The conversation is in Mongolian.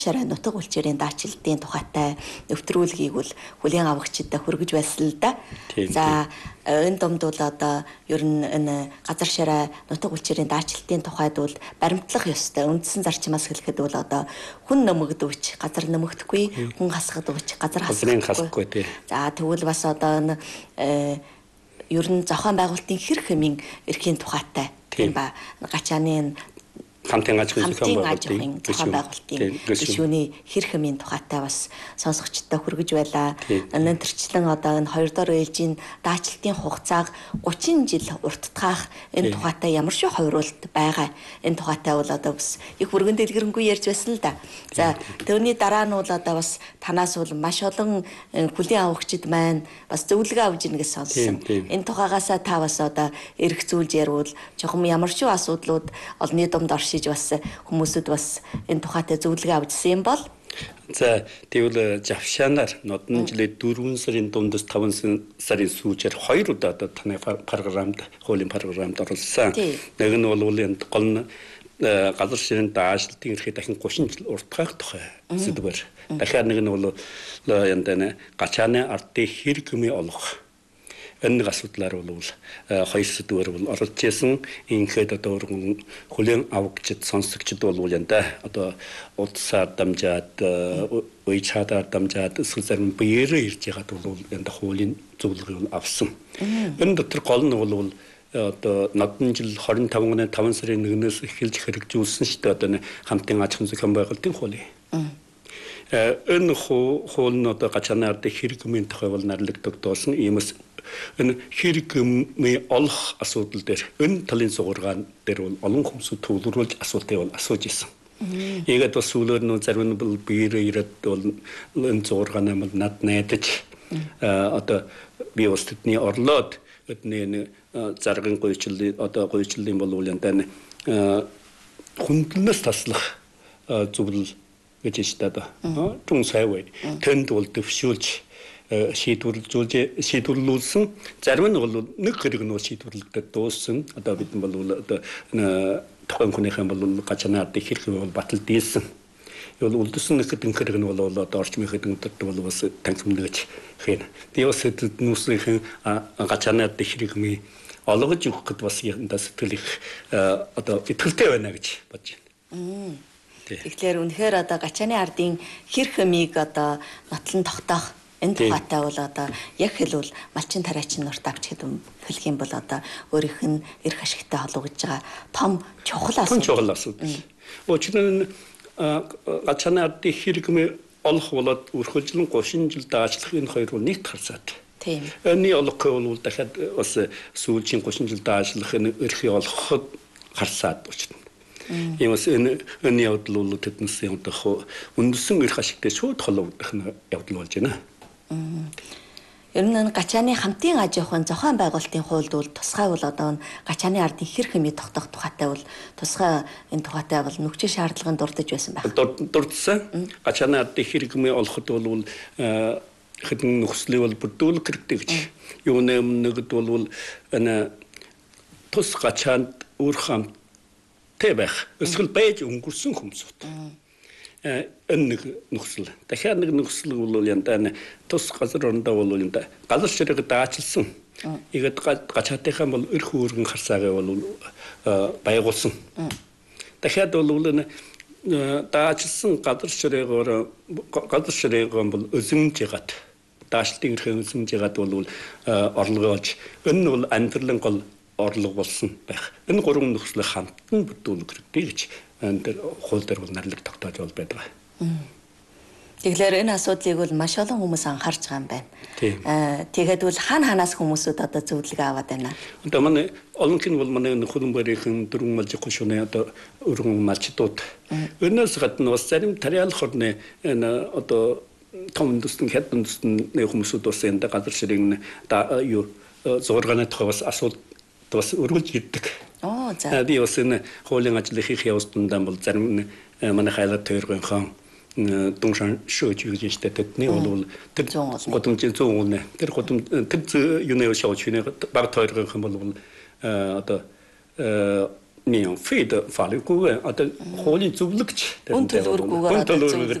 шараа нутаг улчирын даачилтын тухайтай нэвтрүүлгийг бол хүлээн авагчдад хүргэж байсан л да. За энэ домд бол одоо ер нь энэ газар шараа нутаг улчирын даачилтын тухайд бол баримтлах ёстой. Үндсэн зарчмаас хэлэхэд бол одоо хүн нэмэгдвч газар нэмэгдэхгүй, хүн хасгадвч газар хасгахгүй. За тэгвэл бас одоо ер нь зохион байгуулалтын хэрэг хэмийн эрхийн тухайтай тийм ба гачааны хамтын аж ахуйн зохион байгуулалтын гишүүний хэрэг хэмийн тухайтай бас сонсогчдод хүргэж байлаа. Энэ төрчлэн одоо энэ 2 дор ээлжийн даачилтын хугацааг 30 жил урттгах энэ тухайтай ямар шүү хойруулалт байгаа. Энэ тухайтай бол одоо бас их бүргэн дэлгэрэнгүй ярьж байсан л да. За түүний дараа нь бол одоо бас танаас бол маш олон хүлээн авагчид маань бас зөвлөгөө авж ийн гэж сонссон. Энэ тухайгаасаа та бас одоо эргцүүлж ярил чухам ямар шүү асуудлууд олонний домд оршиж бас хүмүүсд бас энэ тухайтай зөвлөгөө авчихсан юм бол за тэгвэл Жавшанаар нодон жилийн 4 сарын дундас 5 сарын сүүлээр 2 удаа одоо таны програмд хуулийн програмд оролцсон. Нэг нь бол энэ гол нь газар ширийн даашилтын эрхийг дахин 30 жил уртгах тухай сэдвэр. Дахиад нэг нь бол энэ гачааны ардын хэрэг хэмээ олох. Энэ асуудлаар бол 2 сэдвэр бол оролцож байсан. Инхэд одоо хүлээн авагчид сонсогчд бол янда одоо удсаар дамжаад уйчаадаар дамжаад эсвэл зарим биеэрээ ирж ягаад бол янда хуулийн зөвлөгөөг авсан. Энэ дотор гол нь бол одоо нодон жил 25 оны 5 сарын 1-ээс эхэлж хэрэгжүүлсэн шүү дээ одоо хамтын аж ахуйн зохион байгуулалтын хуулийг. Энэ хуул нь одоо гачааны ардын хэрэг хэмээн тухай бол нарлагддаг доосон иймээс энэ хэрэг хэмээ олох асуудал дээр энэ талын сугаргаан дээр бол олон хүмүүс төвлөрүүлж асуултыг бол асууж ирсэн. Ийгээд бас сүүлээр нь зарим нь бол биеэрээ ирээд бол энэ сугаргаанаа бол над найдаж одоо би бас тэдний орлоод эдний заргын гойчлын одоо гойчлын бол янда хүндлэнээс таслах зөвлөл гэж байна да. Тун сайвэ тэнд бол төвшүүлж шийдвэрлүүлсэн зарим нь бол нэг хэрэг нь шийдвэрлэгдээд дууссан. Одоо бид бол одоо тухайн хүнийхэн бол гачааны ардын хэрэг бол батал дийлсэн. Явал үлдсэн нэг хэрэг нь бол одоо орчмын хэдэнүүд бол бас танхимлаж хийн. Би бас нүсийн гачааны ардын хэрэг мэй олгож өгөх гэд бас янда сэтгэл их одоо итгэлтэй байна гэж бодож байна. Тэгэхээр үнэхээр одоо гачааны ардын хэрэг хэмийг одоо нотлон тогтоох энэ тухайтай бол одоо яг хэлбэл малчин тарайчин нурт авч хэдэм хэлэх юм бол одоо өөрийнх нь эрх ашигтай холбогдож байгаа том чухал асуудал. Өчигдөр гачааны ардын хэрэг мэй олох болоод үргэлжлэн 30 жил даачлах энэ хоёр бол нийт харцаад. Тийм. Эний олох бол дахиад бас сүүлийн 30 жил даашлах энэ эрхийг олоход харцаад очно. Иймээс энэ явдал бол тэднээс явдах үндсэн эрх ашигтай шууд холбогдох явдал болж байна. Ер нь гачааны хамтын аж ахуйн зохион байгуулалтын хуульд бол тусгай бол одоо гачааны ардын хэрэг хэмээ тогтоох тухайтай бол тусгай энэ тухайтай бол нүгчийн шаардлагын дурдж байсан байна. Дурдсан. Гачааны ардын хэрэг хэмээ олоход бол хэдэн нөхцөлийг бол бүрдүүлэх хэрэгтэй гэж. Юу нэгд бол энэ тус гачаанд өөр хамттай байх. Эсвэл байж өнгөрсөн хүмүүсүүд. Энэ нэг нөхцөл. Дахиад нэг нөхцөл бол янда тус газар орондоо бол янда газар ширэг даачилсан. Игээд гачаатынхаа бол эрх үүргэн харсаагаа бол байгуулсан. Дахиад бол даачилсан газар ширээгөө бол özümж ягаад даашилтын эрхээ özümж ягаад бол орлогоож энэ бол амьдралын гол орлого болсон байх. Энэ гурван нөхцөлийг хамтан бүрдүүлэх хэрэгтэй гэж энэ хууль дээр бол нарлаг тогтоож бол байдаг. Тэгэхээр энэ асуудлыг бол маш олон хүмүүс анхаарч байгаа юм байна. Тэгээд бол хаанаас хүмүүсүүд одоо зөвлөгөө аваад байна. Одоо манай олонх нь бол манай хөлн барийн дөрвөн малж гошны одоо өргөн малчдууд. Өнөөс гадна бас зарим тариалах орны энэ одоо том дэстэн хятад дэстэн хүмүүсүүд бас энэ газар ширийн юу зургааны тухай бас асуулт бас өргөлж ирдэг. За. Би бас энэ хуулийн ажлыг хийх явцдаа бол зарим манай хайлт тойргынхон дуншан шөөж гэж тэдний бол тэр годомжийн 100 үнэ тэр годом тэр юунаа шоочны баг тойргынхон бол одоо 免费的法律顾问，或者法律助力者，